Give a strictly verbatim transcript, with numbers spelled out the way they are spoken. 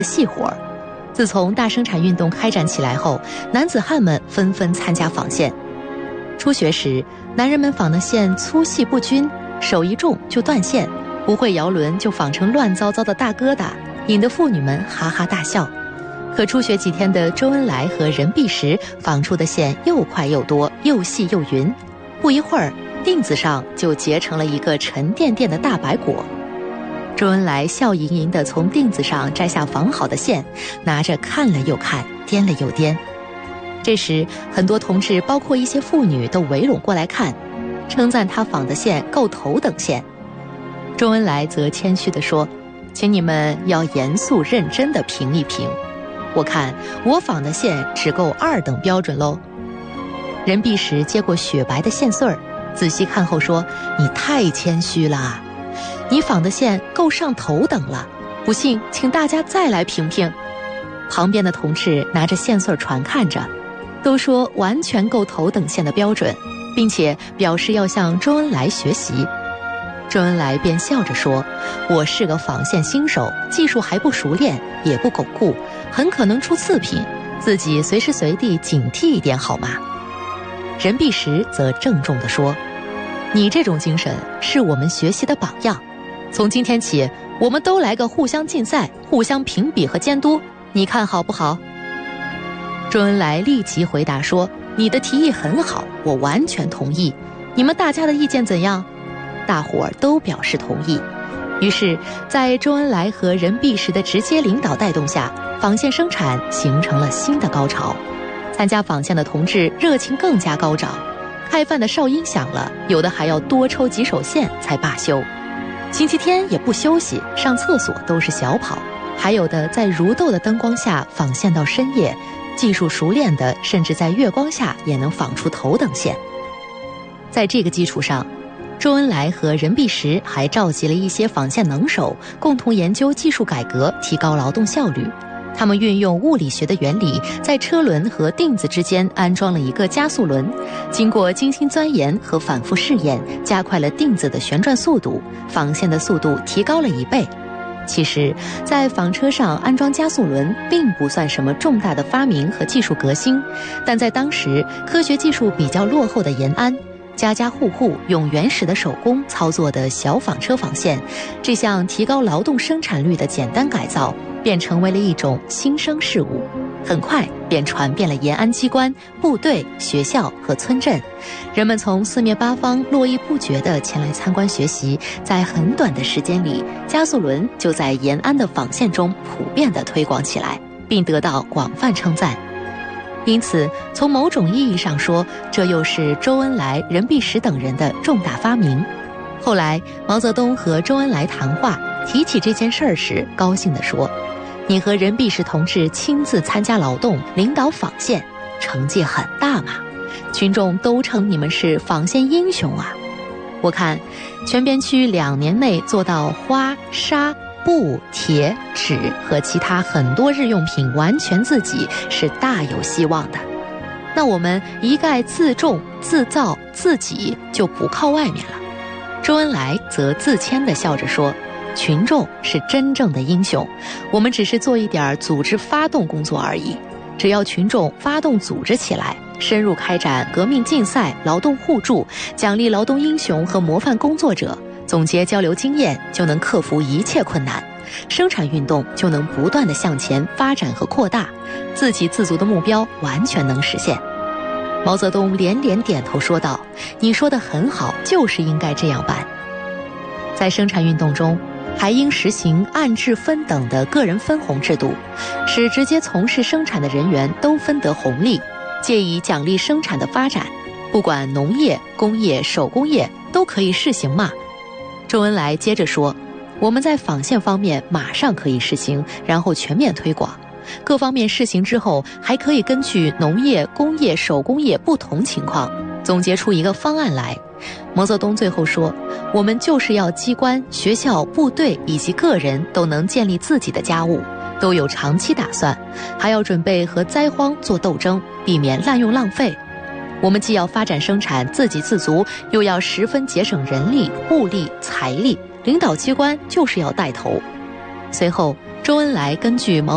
细活。自从大生产运动开展起来后，男子汉们纷纷参加纺线。初学时，男人们纺的线粗细不均，手一重就断线，不会摇轮就纺成乱糟糟的大疙瘩，引得妇女们哈哈大笑。可初学几天的周恩来和任弼时纺出的线又快又多，又细又匀，不一会儿锭子上就结成了一个沉甸甸的大白果。周恩来笑盈盈地从锭子上摘下纺好的线，拿着看了又看，掂了又掂。这时很多同志包括一些妇女都围拢过来看，称赞他纺的线够头等线。周恩来则谦虚地说，请你们要严肃认真地评一评，我看我纺的线只够二等标准喽。任弼时接过雪白的线穗儿，仔细看后说，你太谦虚了，你纺的线够上头等了，不信请大家再来评评。旁边的同志拿着线穗传看着，都说完全够头等线的标准，并且表示要向周恩来学习。周恩来便笑着说，我是个纺线新手，技术还不熟练，也不巩固，很可能出次品，自己随时随地警惕一点好吗？任弼时则郑重地说，你这种精神是我们学习的榜样，从今天起我们都来个互相竞赛，互相评比和监督，你看好不好？周恩来立即回答说，你的提议很好，我完全同意，你们大家的意见怎样？大伙儿都表示同意。于是在周恩来和任弼时的直接领导带动下，纺线生产形成了新的高潮。参加纺线的同志热情更加高涨，开饭的哨音响了，有的还要多抽几手线才罢休。星期天也不休息，上厕所都是小跑，还有的在如豆的灯光下纺线到深夜，技术熟练的甚至在月光下也能纺出头等线。在这个基础上，周恩来和任弼时还召集了一些纺线能手，共同研究技术改革，提高劳动效率。他们运用物理学的原理，在车轮和锭子之间安装了一个加速轮，经过精心钻研和反复试验，加快了锭子的旋转速度，纺线的速度提高了一倍。其实在纺车上安装加速轮并不算什么重大的发明和技术革新，但在当时科学技术比较落后的延安，家家户户用原始的手工操作的小纺车纺线，这项提高劳动生产率的简单改造便成为了一种新生事物，很快便传遍了延安机关、部队、学校和村镇，人们从四面八方络绎不绝地前来参观学习，在很短的时间里，加速轮就在延安的纺线中普遍地推广起来，并得到广泛称赞。因此从某种意义上说，这又是周恩来、任弼时等人的重大发明。后来毛泽东和周恩来谈话，提起这件事儿时高兴地说，你和任弼时同志亲自参加劳动，领导纺线，成绩很大嘛，群众都称你们是纺线英雄啊。我看全边区两年内做到花、纱、布、铁、纸和其他很多日用品完全自给是大有希望的。那我们一概自种、自造、自给，就不靠外面了。周恩来则自谦地笑着说，群众是真正的英雄，我们只是做一点组织发动工作而已。只要群众发动组织起来，深入开展革命竞赛、劳动互助，奖励劳动英雄和模范工作者，总结交流经验，就能克服一切困难，生产运动就能不断地向前发展和扩大，自给自足的目标完全能实现。毛泽东连连点头说道，你说得很好，就是应该这样办。在生产运动中，还应实行按质分等的个人分红制度，使直接从事生产的人员都分得红利，借以奖励生产的发展。不管农业、工业、手工业都可以试行嘛。周恩来接着说，我们在纺线方面马上可以试行，然后全面推广。各方面试行之后，还可以根据农业、工业、手工业不同情况，总结出一个方案来。毛泽东最后说，我们就是要机关、学校、部队以及个人都能建立自己的家务，都有长期打算，还要准备和灾荒做斗争，避免滥用浪费。我们既要发展生产自给自足，又要十分节省人力、物力、财力，领导机关就是要带头。随后周恩来根据毛